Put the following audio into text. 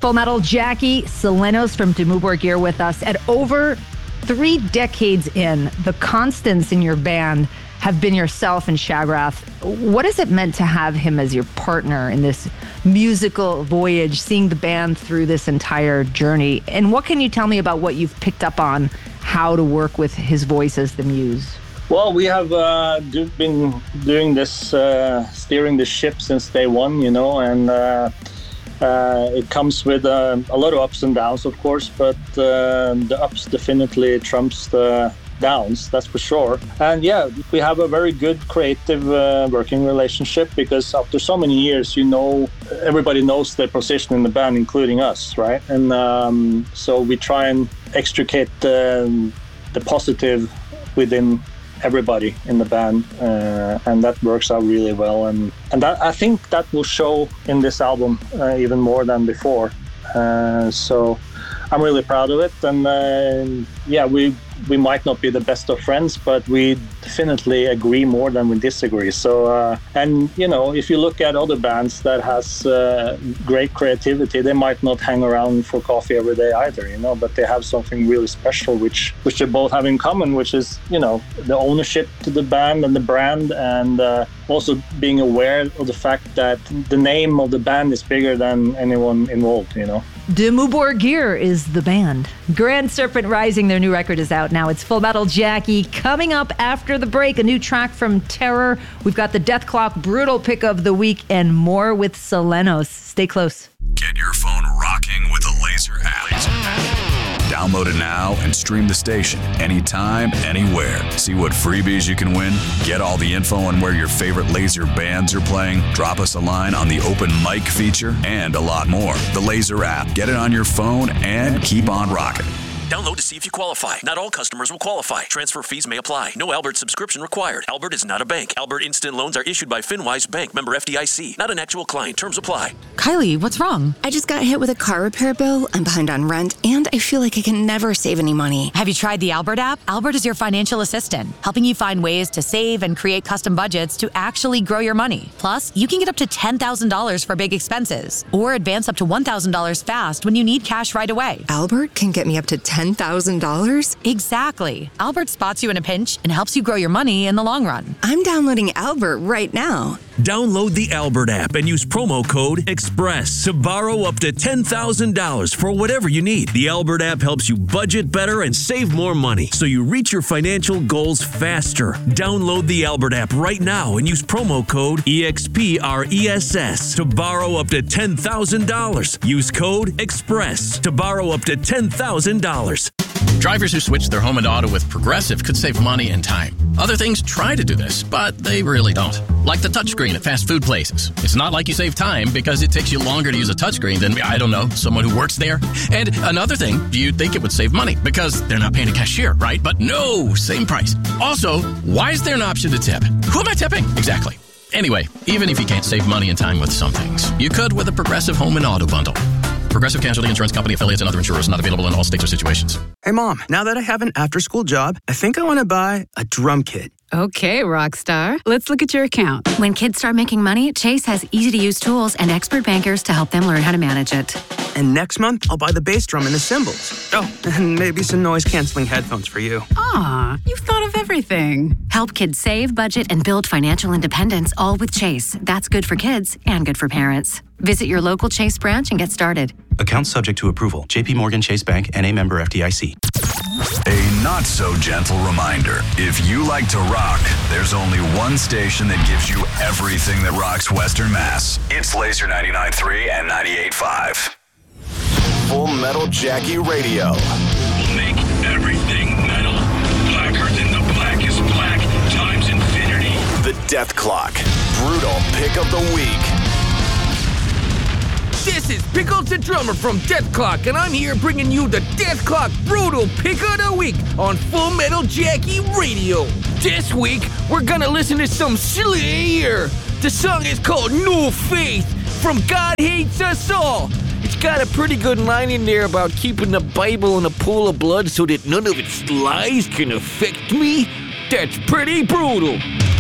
Full Metal Jackie Selenos from Dimmu Borgir with us. At over 3 decades in, the constants in your band have been yourself and Shagrath. What has it meant to have him as your partner in this musical voyage, seeing the band through this entire journey? And what can you tell me about what you've picked up on how to work with his voice as the muse? Well, we have been doing this, steering the ship since day one, and it comes with a lot of ups and downs, of course, but the ups definitely trumps the downs, that's for sure. And yeah, we have a very good creative working relationship because after so many years, everybody knows their position in the band, including us, right? And so we try and extricate the positive within everybody in the band, and that works out really well. And that, I think that will show in this album even more than before. So I'm really proud of it. And yeah, we might not be the best of friends, but we definitely agree more than we disagree. So, and if you look at other bands that has great creativity, they might not hang around for coffee every day either, but they have something really special, which they both have in common, which is, the ownership to the band and the brand, and also being aware of the fact that the name of the band is bigger than anyone involved, Dimmu Borgir is the band. Grand Serpent Rising, their new record, is out now. It's Full Metal Jackie. Coming up after the break, a new track from Terror. We've got the Dethklok Brutal Pick of the Week and more with Selenos. Stay close. Get your phone rocking with the Laser app. Download it now and stream the station anytime, anywhere. See what freebies you can win, get all the info on where your favorite Laser bands are playing, drop us a line on the open mic feature, and a lot more. The Laser app. Get it on your phone and keep on rocking. Download to see if you qualify. Not all customers will qualify. Transfer fees may apply. No Albert subscription required. Albert is not a bank. Albert Instant Loans are issued by FinWise Bank, member FDIC. Not an actual client. Terms apply. Kylie, what's wrong? I just got hit with a car repair bill. I'm behind on rent, and I feel like I can never save any money. Have you tried the Albert app? Albert is your financial assistant, helping you find ways to save and create custom budgets to actually grow your money. Plus, you can get up to $10,000 for big expenses, or advance up to $1,000 fast when you need cash right away. Albert can get me up to $10,000? Exactly. Albert spots you in a pinch and helps you grow your money in the long run. I'm downloading Albert right now. Download the Albert app and use promo code EXPRESS to borrow up to $10,000 for whatever you need. The Albert app helps you budget better and save more money so you reach your financial goals faster. Download the Albert app right now and use promo code EXPRESS to borrow up to $10,000. Use code EXPRESS to borrow up to $10,000. Drivers who switch their home and auto with Progressive could save money and time. Other things try to do this, but they really don't. Like the touchscreen at fast food places. It's not like you save time because it takes you longer to use a touchscreen than, I don't know, someone who works there. And another thing, you'd think it would save money because they're not paying a cashier, right? But no, same price. Also, why is there an option to tip? Who am I tipping? Exactly. Anyway, even if you can't save money and time with some things, you could with a Progressive home and auto bundle. Progressive Casualty Insurance Company, affiliates, and other insurers. Not available in all states or situations. Hey, Mom, now that I have an after-school job, I think I want to buy a drum kit. Okay, Rockstar. Let's look at your account. When kids start making money, Chase has easy-to-use tools and expert bankers to help them learn how to manage it. And next month, I'll buy the bass drum and the cymbals. Oh, and maybe some noise-canceling headphones for you. Aw, you've thought of everything. Help kids save, budget, and build financial independence, all with Chase. That's good for kids and good for parents. Visit your local Chase branch and get started. Account subject to approval. J.P. Morgan Chase Bank, N.A. member FDIC. A not-so-gentle reminder. If you like to rock, there's only one station that gives you everything that rocks Western Mass. It's Laser 99.3 and 98.5. Full Metal Jackie Radio. We'll make everything metal. Blacker than the blackest black times infinity. The Dethklok Brutal Pick of the Week. This is Pickles the Drummer from Dethklok, and I'm here bringing you the Dethklok Brutal Pick of the Week on Full Metal Jackie Radio. This week, we're gonna listen to some Slayer. The song is called No Faith from God Hates Us All. It's got a pretty good line in there about keeping the Bible in a pool of blood so that none of its lies can affect me. That's pretty brutal.